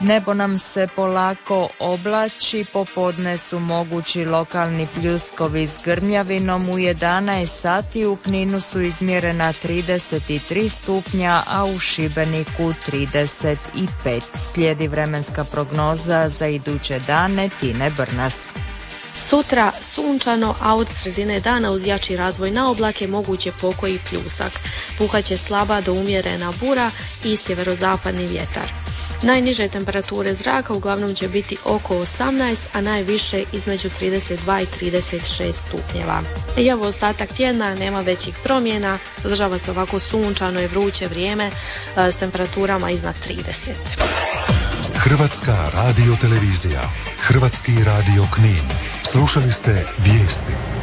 Nebo nam se polako oblači, popodne su mogući lokalni pljuskovi s grmljavinom. U 11 sati u Kninu su izmjerena 33 stupnja, a u Šibeniku 35. Slijedi vremenska prognoza za iduće dane Tine Brnas. Sutra sunčano, a od sredine dana uz jači razvoj na oblake moguće pokoji pljusak. Puhaće slaba do umjerena bura i sjeverozapadni vjetar. Najniže temperature zraka uglavnom će biti oko 18, a najviše između 32 i 36 stupnjeva. I evo ostatak tjedna, nema većih promjena, zadržava se ovako sunčano i vruće vrijeme s temperaturama iznad 30. Hrvatska radiotelevizija, Hrvatski radio Knin. Slušali ste vijesti.